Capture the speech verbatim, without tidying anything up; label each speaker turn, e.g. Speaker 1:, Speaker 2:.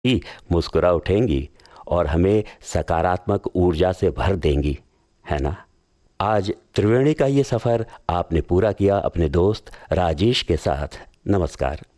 Speaker 1: ही मुस्कुरा उठेंगी और हमें सकारात्मक ऊर्जा से भर देंगी, है ना। आज त्रिवेणी का ये सफ़र आपने पूरा किया अपने दोस्त राजेश के साथ। नमस्कार।